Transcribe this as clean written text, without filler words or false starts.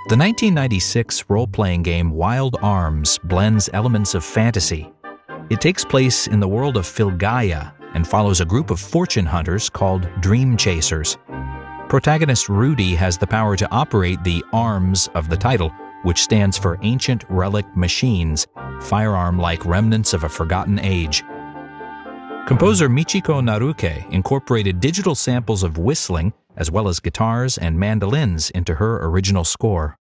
The 1996 role-playing game Wild Arms blends elements of fantasy. It takes place in the world of Filgaia and follows a group of fortune hunters called Dream Chasers. Protagonist Rudy has the power to operate the arms of the title, which stands for Ancient Relic Machines, firearm-like remnants of a forgotten age. Composer Michiko Naruke incorporated digital samples of whistling as well as guitars and mandolins into her original score.